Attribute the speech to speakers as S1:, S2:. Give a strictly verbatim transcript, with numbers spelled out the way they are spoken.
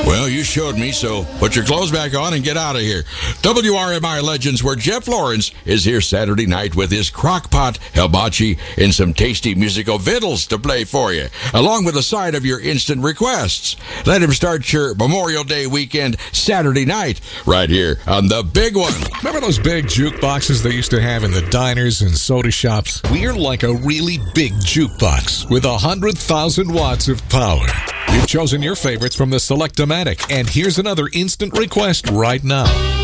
S1: Well, you showed me, so put your clothes back on and get out of here. W R M I Legends, where Jeff Lawrence is here Saturday night with his crockpot hibachi and some tasty musical vittles to play for you, along with a side of your instant requests. Let him start your Memorial Day weekend Saturday night right here on The Big One.
S2: Remember those big jukeboxes they used to have in the diners and soda shops? We're like a really big jukebox with one hundred thousand watts of power. You've chosen your favorites from the Select-O-Matic, and here's another instant request right now.